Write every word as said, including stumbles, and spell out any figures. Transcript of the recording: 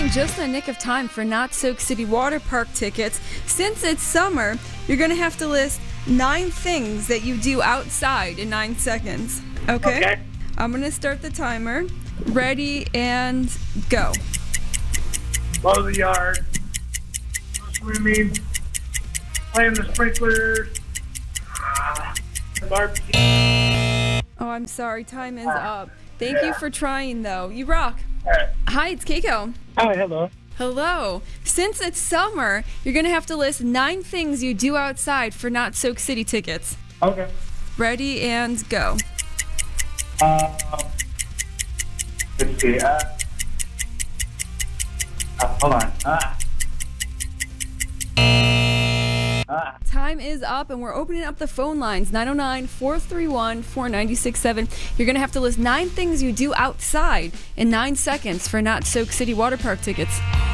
in just the nick of time for Not Soak City Water Park tickets. Since it's summer, you're going to have to list nine things that you do outside in nine seconds. Okay? Okay. I'm going to start the timer. Ready and go. Mow the yard. Swimming. Playing the sprinklers. Uh, barbecue. Oh, I'm sorry. Time is up. Thank you for trying, though. You rock. Alright. Hi, it's Keiko. Hi, hello. Hello. Since it's summer, you're going to have to list nine things you do outside for Not Soak City tickets. Okay. Ready and go. Um, let's see. Uh, uh, hold on. Uh, uh, Time is up, and we're opening up the phone lines, nine oh nine, four three one, four nine six seven. You're going to have to list nine things you do outside in nine seconds for Not Soak City Water Park tickets.